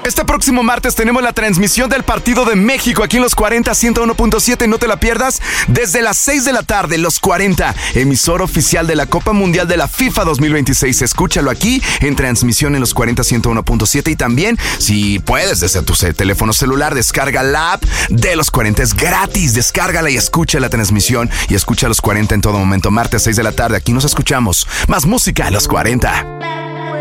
Este próximo martes tenemos la transmisión del partido de México aquí en Los 40 101.7. No te la pierdas desde las 6 de la tarde. Los 40, emisor oficial de la Copa Mundial de la FIFA 2026. Escúchalo aquí en transmisión en Los 40 101.7. Y también, si puedes, desde tu teléfono celular, descarga la app de Los 40. Es gratis. Descárgala y escucha la transmisión. Y escucha Los 40 en todo momento. Martes 6 de la tarde. Aquí nos escuchamos. Más música a Los 40.